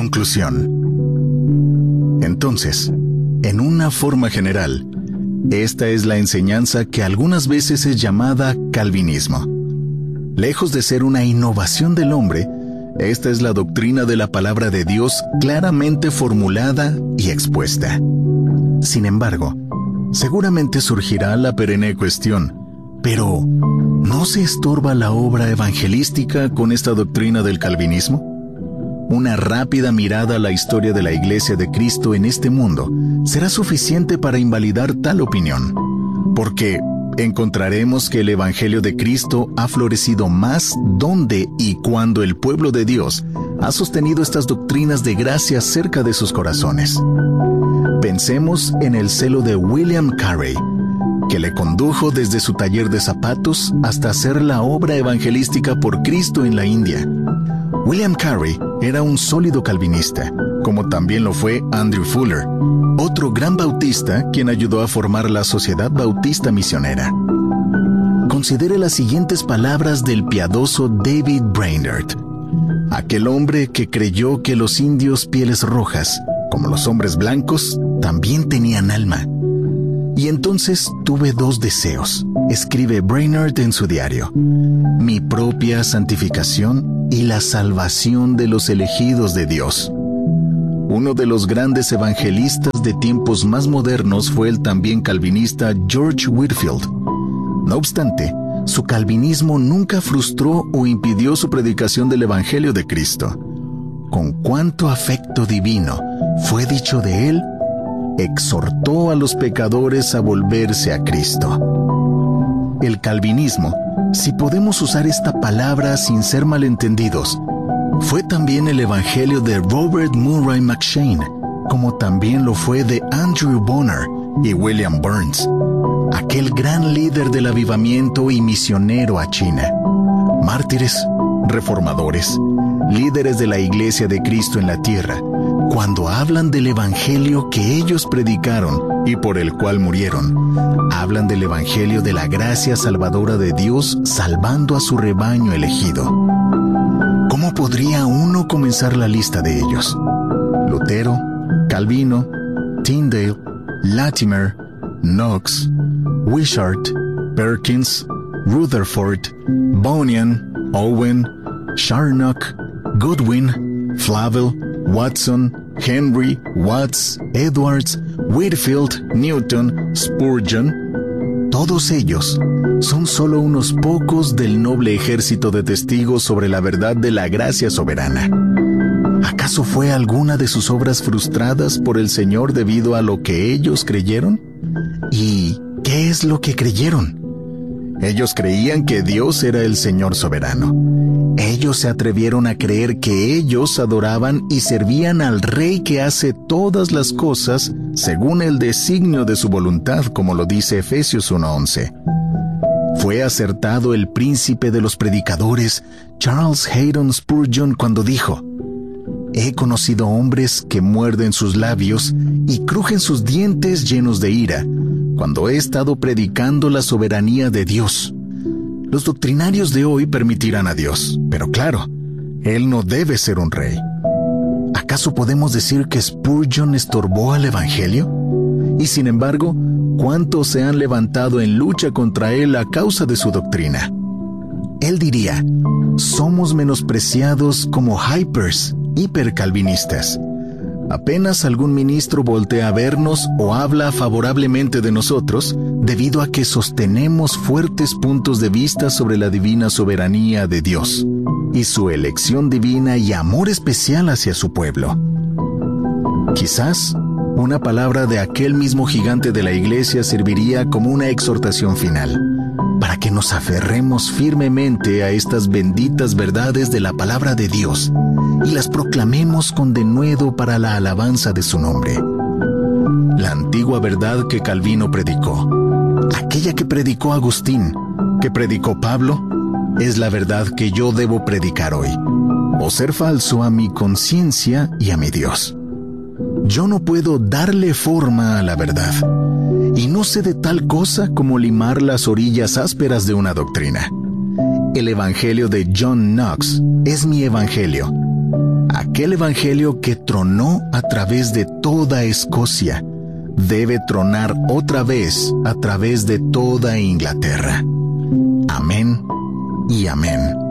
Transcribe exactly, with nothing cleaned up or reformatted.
Conclusión. Entonces, en una forma general, esta es la enseñanza que algunas veces es llamada calvinismo. Lejos de ser una innovación del hombre, esta es la doctrina de la palabra de Dios claramente formulada y expuesta. Sin embargo, seguramente surgirá la perenne cuestión, pero ¿no se estorba la obra evangelística con esta doctrina del calvinismo? Una rápida mirada a la historia de la Iglesia de Cristo en este mundo será suficiente para invalidar tal opinión, porque encontraremos que el Evangelio de Cristo ha florecido más donde y cuando el pueblo de Dios ha sostenido estas doctrinas de gracia cerca de sus corazones. Pensemos en el celo de William Carey, que le condujo desde su taller de zapatos hasta hacer la obra evangelística por Cristo en la India. William Carey era un sólido calvinista, como también lo fue Andrew Fuller, otro gran bautista quien ayudó a formar la Sociedad Bautista Misionera. Considere las siguientes palabras del piadoso David Brainerd, aquel hombre que creyó que los indios pieles rojas, como los hombres blancos, también tenían alma. Y entonces tuve dos deseos, escribe Brainerd en su diario: mi propia santificación y la salvación de los elegidos de Dios. Uno de los grandes evangelistas de tiempos más modernos fue el también calvinista George Whitefield. No obstante, su calvinismo nunca frustró o impidió su predicación del Evangelio de Cristo. Con cuánto afecto divino fue dicho de él: exhortó a los pecadores a volverse a Cristo. El calvinismo, si podemos usar esta palabra sin ser malentendidos, fue también el evangelio de Robert Murray McCheyne, como también lo fue de Andrew Bonar y William Burns, aquel gran líder del avivamiento y misionero a China. Mártires, reformadores, líderes de la Iglesia de Cristo en la tierra, cuando hablan del evangelio que ellos predicaron y por el cual murieron, hablan del evangelio de la gracia salvadora de Dios salvando a su rebaño elegido. ¿Cómo podría uno comenzar la lista de ellos? Lutero, Calvino, Tyndale, Latimer, Knox, Wishart, Perkins, Rutherford, Bunyan, Owen, Charnock, Goodwin, Flavel, Watson, Henry, Watts, Edwards, Whitefield, Newton, Spurgeon. Todos ellos son solo unos pocos del noble ejército de testigos sobre la verdad de la gracia soberana. ¿Acaso fue alguna de sus obras frustradas por el Señor debido a lo que ellos creyeron? ¿Y qué es lo que creyeron? Ellos creían que Dios era el Señor soberano. Ellos se atrevieron a creer que ellos adoraban y servían al Rey que hace todas las cosas según el designio de su voluntad, como lo dice Efesios uno once. Fue acertado el príncipe de los predicadores, Charles Haddon Spurgeon, cuando dijo: he conocido hombres que muerden sus labios y crujen sus dientes llenos de ira, cuando he estado predicando la soberanía de Dios. Los doctrinarios de hoy permitirán a Dios, pero claro, Él no debe ser un rey. ¿Acaso podemos decir que Spurgeon estorbó al Evangelio? Y sin embargo, ¿cuántos se han levantado en lucha contra Él a causa de su doctrina? Él diría: somos menospreciados como hypers, hipercalvinistas. Apenas algún ministro voltea a vernos o habla favorablemente de nosotros, debido a que sostenemos fuertes puntos de vista sobre la divina soberanía de Dios y su elección divina y amor especial hacia su pueblo. Quizás una palabra de aquel mismo gigante de la Iglesia serviría como una exhortación final, para que nos aferremos firmemente a estas benditas verdades de la palabra de Dios y las proclamemos con denuedo para la alabanza de su nombre. La antigua verdad que Calvino predicó, aquella que predicó Agustín, que predicó Pablo, es la verdad que yo debo predicar hoy, o ser falso a mi conciencia y a mi Dios. Yo no puedo darle forma a la verdad, y no sé de tal cosa como limar las orillas ásperas de una doctrina. El evangelio de John Knox es mi evangelio, Aquel evangelio que tronó a través de toda Escocia debe tronar otra vez a través de toda Inglaterra. Amén y amén.